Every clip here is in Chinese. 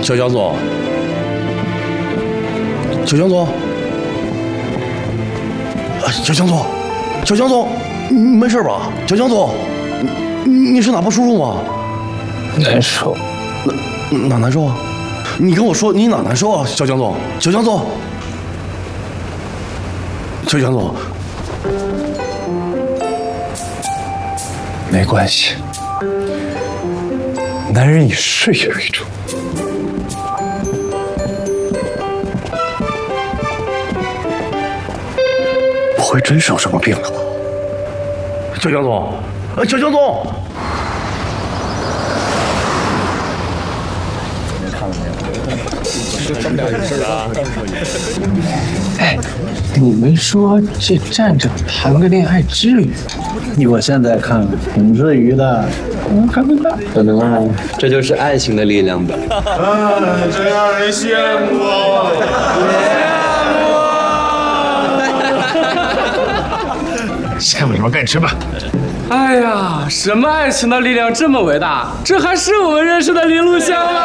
小江总，小江总，小江总，小江总，你没事吧？小江总，你是哪不舒服吗？ 难受。 哪难受啊？你跟我说你哪难受啊？小江总，小江总，小江总， 没关系，男人以事业为重。不会真生什么病了吧？ 小江总，小江总。 哎，你们说这站着谈个恋爱至于吗？ 我现在看挺至于的。 看， 可能这就是爱情的力量吧。 真让人羡慕。 羡慕什么？赶紧吃吧。 哎呀，什么爱情的力量这么伟大？这还是我们认识的林录香吗？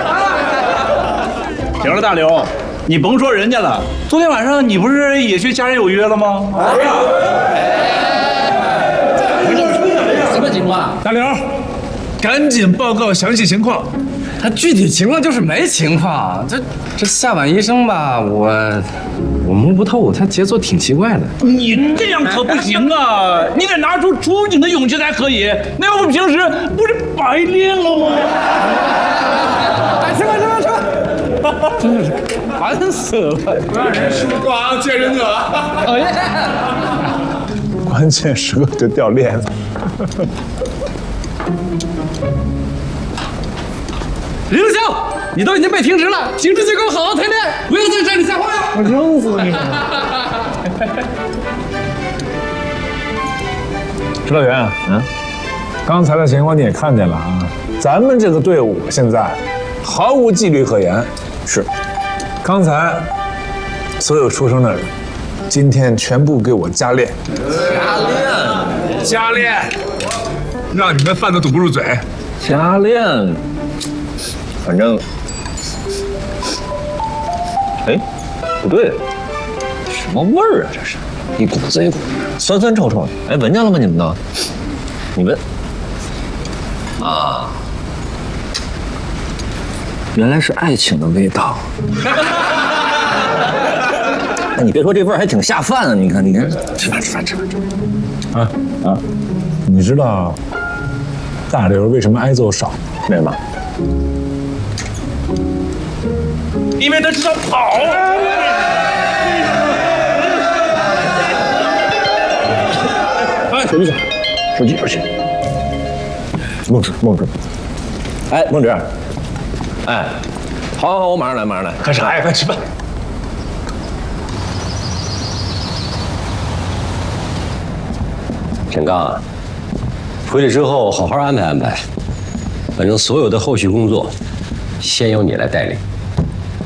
行了，大刘，你甭说人家了。昨天晚上你不是也去家人有约了吗？ 什么情况？ 大刘，赶紧报告详细情况。 他具体情况就是没情况，这夏晚医生吧，我摸不透，他节奏挺奇怪的。 你这样可不行啊！你得拿出出警的勇气才可以。那要不平时不是白练了吗？ 吃吧！真是烦死了！ 不让人吃瓜，见人者。 关键时刻就掉链子。 林录香，你都已经被停职了，停职就给我好好谈恋爱，不要在这里瞎晃悠！ 我扔死你！指导员，刚才的情况你也看见了啊，咱们这个队伍现在毫无纪律可言。 是， 刚才所有出生的人，今天全部给我加练。加练，让你们饭都堵不住嘴。 加练，反正，哎，不对，什么味儿啊？这是一股子一股，酸酸臭臭的。哎，闻见了吗？你们都？你们啊，原来是爱情的味道。哎，你别说，这味儿还挺下饭啊！你看，吃饭。 啊，你知道大刘为什么挨揍少？ 为什么？ 因为他知道跑。 哎，手机。孟志。哎，孟志。哎，好，我马上来。 干啥呀？快吃饭。 陈刚啊，回来之后好好安排安排，反正所有的后续工作，先由你来带领。